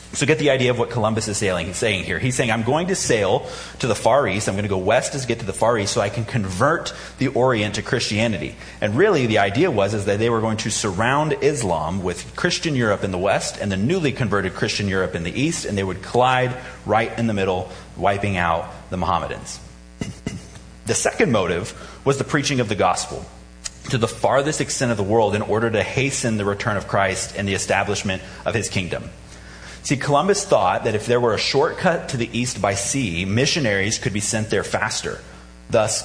So get the idea of what Columbus is saying here. He's saying, I'm going to sail to the Far East. I'm going to go west to get to the Far East so I can convert the Orient to Christianity. And really, the idea is that they were going to surround Islam with Christian Europe in the west and the newly converted Christian Europe in the east, and they would collide right in the middle, wiping out the Mohammedans. The second motive was the preaching of the gospel to the farthest extent of the world in order to hasten the return of Christ and the establishment of his kingdom. See, Columbus thought that if there were a shortcut to the east by sea, missionaries could be sent there faster. Thus,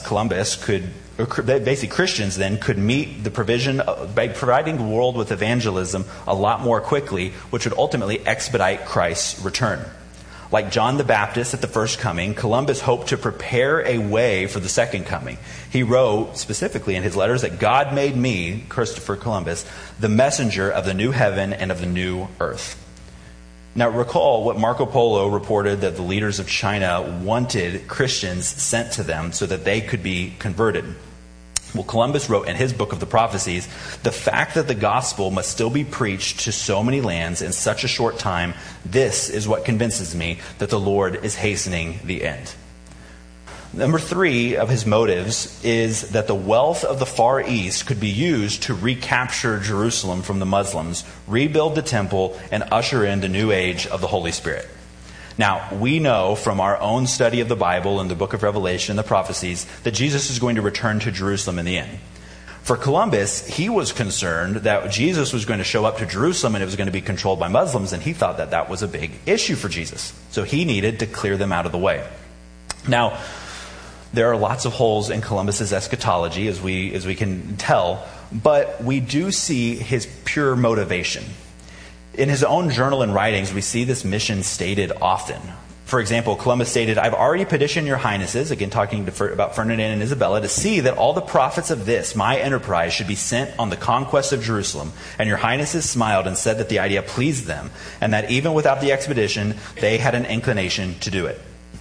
Christians then could meet the provision by providing the world with evangelism a lot more quickly, which would ultimately expedite Christ's return. Like John the Baptist at the first coming, Columbus hoped to prepare a way for the second coming. He wrote specifically in his letters that God made me, Christopher Columbus, the messenger of the new heaven and of the new earth. Now recall what Marco Polo reported that the leaders of China wanted Christians sent to them so that they could be converted. Well, Columbus wrote in his book of the prophecies, the fact that the gospel must still be preached to so many lands in such a short time, this is what convinces me that the Lord is hastening the end. Number 3 of his motives is that the wealth of the Far East could be used to recapture Jerusalem from the Muslims, rebuild the temple, and usher in the new age of the Holy Spirit. Now, we know from our own study of the Bible and the book of Revelation and the prophecies that Jesus is going to return to Jerusalem in the end. For Columbus, he was concerned that Jesus was going to show up to Jerusalem and it was going to be controlled by Muslims, and he thought that that was a big issue for Jesus. So he needed to clear them out of the way. Now, there are lots of holes in Columbus's eschatology, as we can tell, but we do see his pure motivation. In his own journal and writings, we see this mission stated often. For example, Columbus stated, I've already petitioned your highnesses, again talking about Ferdinand and Isabella, to see that all the profits of this, my enterprise, should be sent on the conquest of Jerusalem. And your highnesses smiled and said that the idea pleased them, and that even without the expedition, they had an inclination to do it.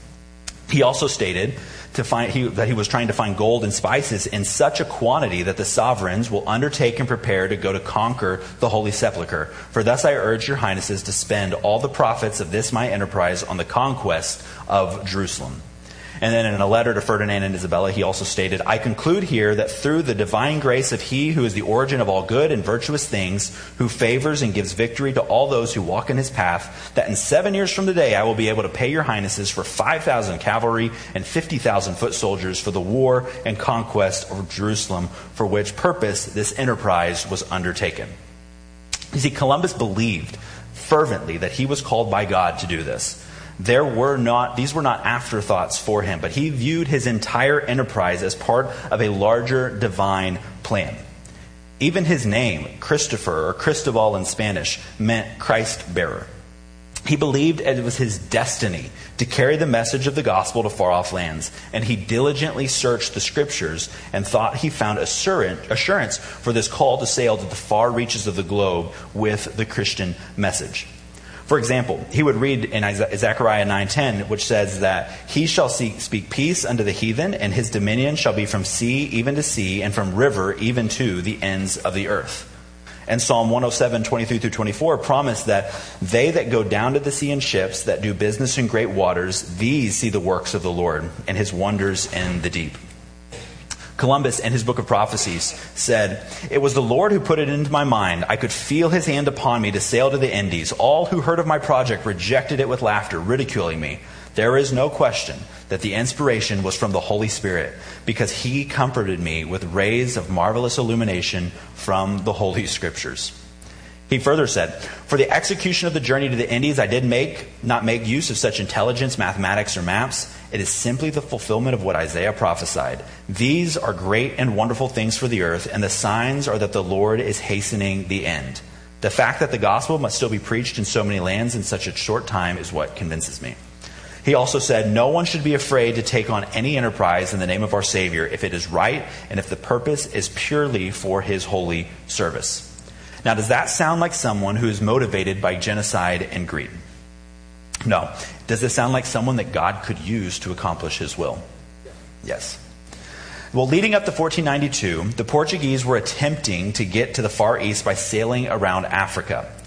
He also stated that he was trying to find gold and spices in such a quantity that the sovereigns will undertake and prepare to go to conquer the Holy Sepulchre. For thus I urge your highnesses to spend all the profits of this my enterprise on the conquest of Jerusalem. And then in a letter to Ferdinand and Isabella, he also stated, I conclude here that through the divine grace of he who is the origin of all good and virtuous things, who favors and gives victory to all those who walk in his path, that in 7 years from today I will be able to pay your highnesses for 5,000 cavalry and 50,000 foot soldiers for the war and conquest of Jerusalem, for which purpose this enterprise was undertaken. You see, Columbus believed fervently that he was called by God to do this. These were not afterthoughts for him, but he viewed his entire enterprise as part of a larger divine plan. Even his name, Christopher, or Cristobal in Spanish, meant Christ bearer. He believed it was his destiny to carry the message of the gospel to far-off lands, and he diligently searched the scriptures and thought he found assurance for this call to sail to the far reaches of the globe with the Christian message. For example, he would read in Zechariah 9:10, which says that he shall speak peace unto the heathen, and his dominion shall be from sea even to sea, and from river even to the ends of the earth. And Psalm 107:23-24 promised that they that go down to the sea in ships, that do business in great waters, these see the works of the Lord, and his wonders in the deep. Columbus, in his book of prophecies, said, it was the Lord who put it into my mind. I could feel his hand upon me to sail to the Indies. All who heard of my project rejected it with laughter, ridiculing me. There is no question that the inspiration was from the Holy Spirit, because he comforted me with rays of marvelous illumination from the Holy Scriptures. He further said, for the execution of the journey to the Indies, I did not make use of such intelligence, mathematics, or maps. It is simply the fulfillment of what Isaiah prophesied. These are great and wonderful things for the earth, and the signs are that the Lord is hastening the end. The fact that the gospel must still be preached in so many lands in such a short time is what convinces me. He also said, no one should be afraid to take on any enterprise in the name of our Savior if it is right and if the purpose is purely for his holy service. Now, does that sound like someone who is motivated by genocide and greed? No. Does this sound like someone that God could use to accomplish his will? Yes. Well, leading up to 1492, the Portuguese were attempting to get to the Far East by sailing around Africa.